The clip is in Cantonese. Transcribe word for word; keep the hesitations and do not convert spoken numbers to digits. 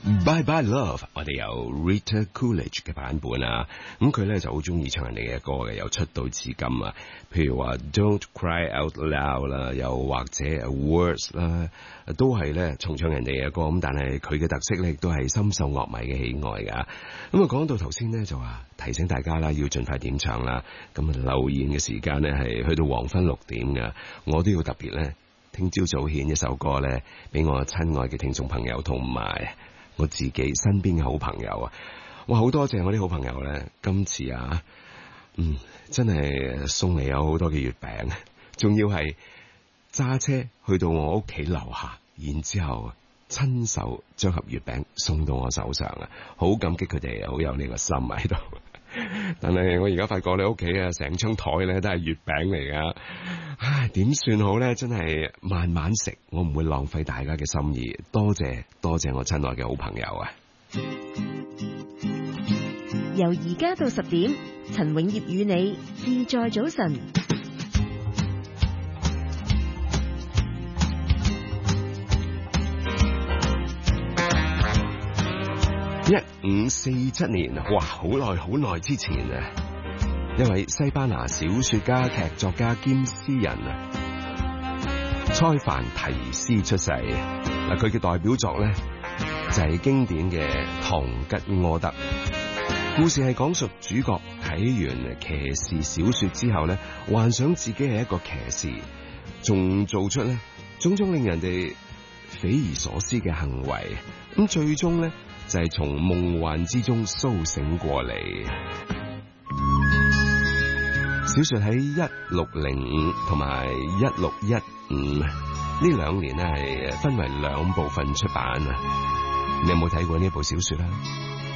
Bye Bye Love， 我哋有 Rita Coolidge 嘅版本啊，咁佢咧就好中意唱人哋嘅歌嘅，由出道至今啊，譬如話 Don't Cry Out Loud 啦，又或者 Words 啦，都係咧重唱人哋嘅歌，咁但係佢嘅特色咧亦都係深受樂迷嘅喜愛噶。咁啊講到頭先咧就話提醒大家啦，要盡快點唱啦，咁啊留言嘅時間咧係去到黃昏六點噶，我都要特別咧聽朝早獻一首歌咧俾我親愛嘅聽眾朋友同埋我自己身邊嘅好朋友啊！哇，好多謝我啲好朋友咧，今次啊，嗯，真係送嚟有好多嘅月餅，仲要係揸車去到我屋企樓下，然之後親手將盒月餅送到我手上啊！好感激佢哋，好有呢個心喺度。但係我而家發覺你屋企啊，成張台咧都係月餅嚟噶，唉，點算好咧？真係慢慢食，我唔會浪費大家嘅心意。多謝多謝我親愛嘅好朋友啊！ 由而家到十點，陳永業與你自在早晨。 一五四七年，哇，好耐好耐之前啊！一位西班牙小說家、劇作家兼詩人啊，塞凡提斯出世。嗱，佢嘅代表作咧就係經典嘅《堂吉訶德》。故事係講述主角睇完騎士小說之後咧，幻想自己係一個騎士，仲做出咧種種令人哋匪夷所思嘅行為。咁最終咧就係從夢幻之中蘇醒過嚟。小說喺一六零五同埋一六一五呢兩年咧係分為兩部分出版啊。你有冇睇過呢部小說啊？